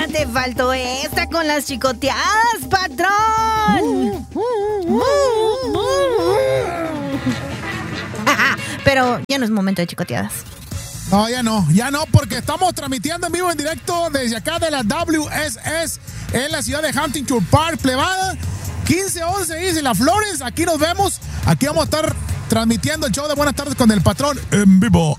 te faltó esta con las chicoteadas, patrón. Pero ya no es momento de chicoteadas. No, ya no, porque estamos transmitiendo en vivo, en directo desde acá de la WSS en la ciudad de Huntington Park, plebada. 1511 East y la Flores, aquí nos vemos, aquí vamos a estar transmitiendo el show de Buenas Tardes con el Patrón en vivo.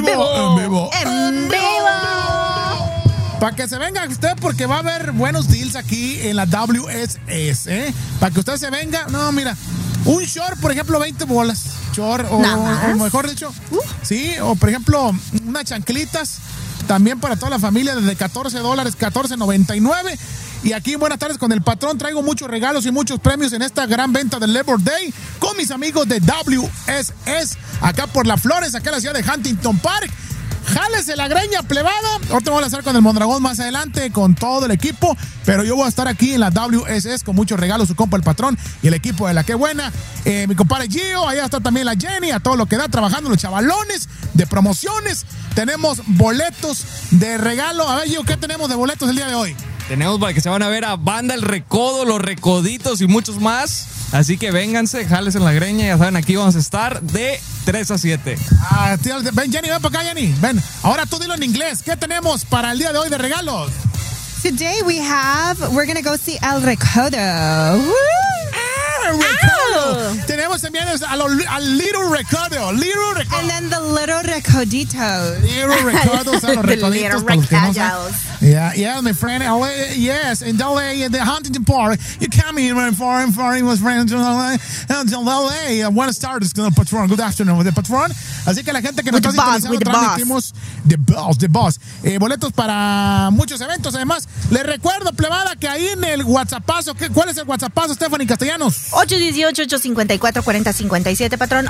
Para que se venga usted, porque va a haber buenos deals aquí en la WSS, ¿eh? Para que usted se venga, no, mira, un short, por ejemplo, 20 bolas. Short, o mejor dicho, sí, o por ejemplo, unas chanclitas, también para toda la familia, desde $14, $14.99. Y aquí en Buenas Tardes con el Patrón traigo muchos regalos y muchos premios en esta gran venta del Labor Day con mis amigos de WSS, acá por la Flores, acá en la ciudad de Huntington Park. Jálese la greña, plebada. Ahorita vamos a hacer con el Mondragón más adelante, con todo el equipo. Pero yo voy a estar aquí en la WSS con muchos regalos, su compa el Patrón y el equipo de La Que Buena. Mi compadre Gio, allá está también la Jenny, a todo lo que da, trabajando los chavalones de promociones. Tenemos boletos de regalo. A ver, Gio, ¿qué tenemos de boletos el día de hoy? Tenemos para que se van a ver a Banda El Recodo, Los Recoditos y muchos más. Así que vénganse, jales en la greña. Ya saben, aquí vamos a estar de 3 a 7. Ven, Jenny, ven para acá, Jenny. Ven. Ahora tú dilo en inglés. ¿Qué tenemos para el día de hoy de regalos? Today we're gonna go see El Recodo. Woo! Recodo. Tenemos también al Little Recodo. And then the Little Recoditos. Little Recodos a los recoditos. Yeah, my friend. Yes, in LA, in the Huntington Park. You come in foreign was friends in LA. I want to start this Patrón. Good afternoon, the Patrón. Así que la gente que nos está sintonizando, transmitimos The Boss. Boletos para muchos eventos. Además, les recuerdo, plebada, que ahí en el WhatsAppazo, ¿cuál es el WhatsAppazo, Stephanie Castellanos? 818-854-4057, Patrón.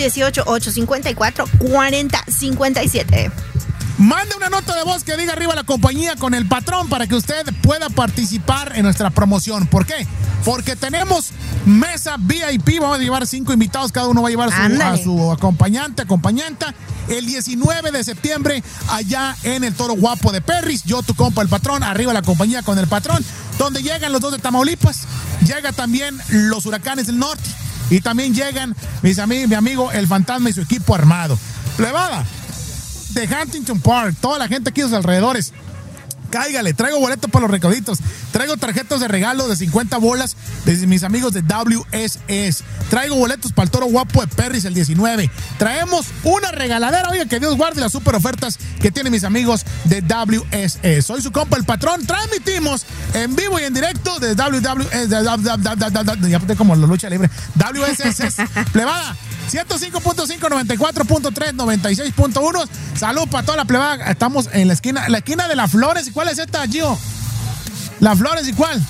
818-854-4057. Mande una nota de voz que diga arriba la compañía con el Patrón para que usted pueda participar en nuestra promoción. ¿Por qué? Porque tenemos mesa VIP. Vamos a llevar 5 invitados. Cada uno va a llevar a su acompañanta. El 19 de septiembre allá en el Toro Guapo de Perris. Yo, tu compa, el Patrón. Arriba la compañía con el Patrón. Donde llegan los dos de Tamaulipas. Llega también los Huracanes del Norte. Y también llegan mi amigo el Fantasma y su equipo armado. Plebada de Huntington Park, toda la gente aquí a sus alrededores. Cáigale, traigo boletos para los recoditos, traigo tarjetas de regalo de 50 bolas desde mis amigos de WSS, traigo boletos para el Toro Guapo de Perris el 19, traemos una regaladera, oye, que Dios guarde las super ofertas que tienen mis amigos de WSS. Soy su compa el Patrón, transmitimos en vivo y en directo de WSS, ya como la lucha libre, WSS, plebada. 105.5, 94.3, 96.1. Salud para toda la plebada. Estamos en la esquina de la Flores. ¿Y cuál es esta, Gio? ¿La Flores y cuál?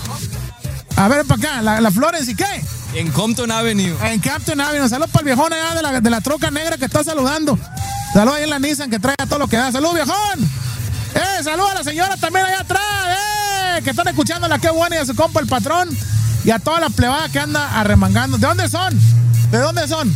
A ver, para acá. ¿La Flores y qué? En Compton Avenue. En Compton Avenue. Salud para el viejón allá de la troca negra que está saludando. Salud ahí en la Nissan que trae a todo lo que da. Salud, viejón. Salud a la señora también allá atrás. Que están escuchando la Que Buena y a su compa el Patrón. Y a toda la plebada que anda arremangando. ¿De dónde son? ¿De dónde son?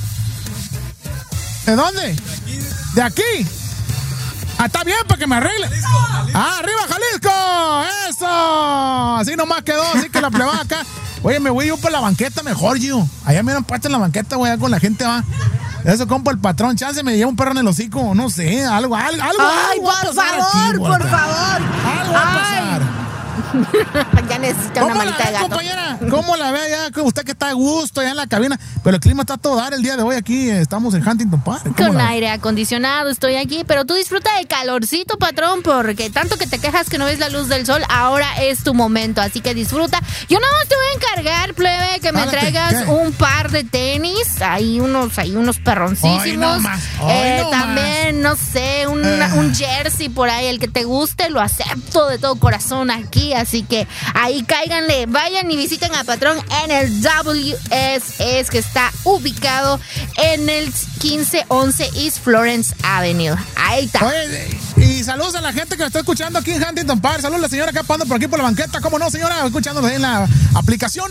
¿De dónde? ¿De aquí? Está bien para que me arregle. ¡Arriba Jalisco! ¡Eso! Así nomás quedó, así que la plebada acá. Oye, me voy yo por la banqueta mejor, Gio. Allá me han puesto en la banqueta, güey, con la gente va. Eso, compa, el Patrón. Chance me lleva un perro en el hocico, no sé, algo. Ay, por favor. Algo va a pasar. Ya necesita una manita de gato. Compañera? ¿Cómo la ve allá? Usted que está a gusto allá en la cabina. Pero el clima está a todo dar el día de hoy aquí. Estamos en Huntington Park. Con aire acondicionado estoy aquí. Pero tú disfruta de calorcito, Patrón, porque tanto que te quejas que no ves la luz del sol, ahora es tu momento. Así que disfruta. Yo no te voy a encargar, plebe, que me traigas un par de tenis. Hay unos perroncísimos. También, no sé, un jersey por ahí. El que te guste, lo acepto de todo corazón aquí. Así que ahí cáiganle, vayan y visiten a Patrón en el WSS, que está ubicado en el 1511 East Florence Avenue. Ahí está. Oye, y saludos a la gente que me está escuchando aquí en Huntington Park. Saludos a la señora que pasando por aquí por la banqueta. ¿Cómo no, señora? Escuchándonos ahí en la aplicación.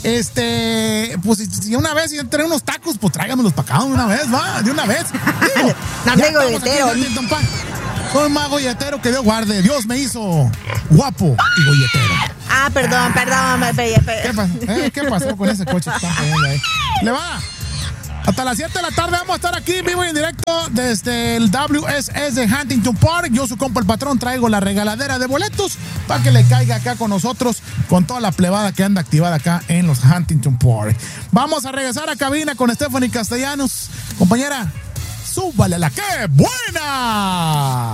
Pues si una vez y tener unos tacos, pues tráigamelos para acá de una vez, va, de una vez. No tengo Huntington Park. Soy más golletero que Dios guarde. Dios me hizo guapo y golletero. Perdón. ¿Qué pasó con ese coche que están poniendo ahí? Le va. Hasta las 7 de la tarde vamos a estar aquí vivo y en directo desde el WSS de Huntington Park. Yo, su compa el patrón, traigo la regaladera de boletos para que le caiga acá con nosotros, con toda la plebada que anda activada acá en los Huntington Park. Vamos a regresar a cabina con Stephanie Castellanos. Compañera, súbale la que buena.